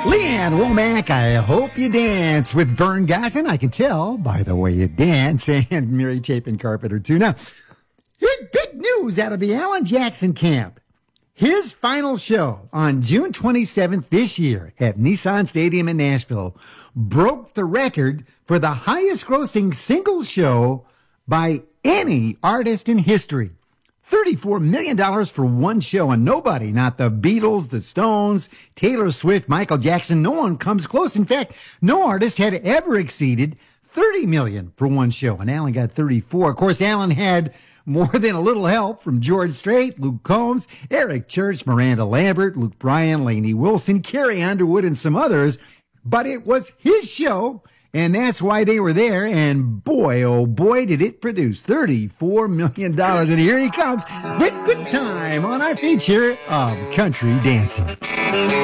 Leanne Womack, I hope you dance with Vern Gosson. I can tell by the way you dance. And Mary Chapin Carpenter, too. Now, here's big news out of the Alan Jackson camp. His final show on June 27th this year at Nissan Stadium in Nashville broke the record for the highest grossing single show by any artist in history. $34 million for one show, and nobody, not the Beatles, the Stones, Taylor Swift, Michael Jackson, no one comes close. In fact, no artist had ever exceeded $30 million for one show, and Alan got 34. Of course, Alan had more than a little help from George Strait, Luke Combs, Eric Church, Miranda Lambert, Luke Bryan, Lainey Wilson, Carrie Underwood, and some others, but it was his show. And that's why they were there. And boy, oh boy, did it produce $34 million. And here he comes with good time on our feature of country dancing.